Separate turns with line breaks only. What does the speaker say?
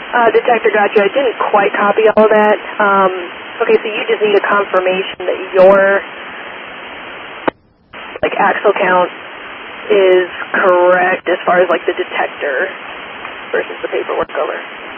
Detector, gotcha. I didn't quite copy all of that. Okay, so you just need a confirmation that your, axle count is correct as far as, the detector versus the paperwork over.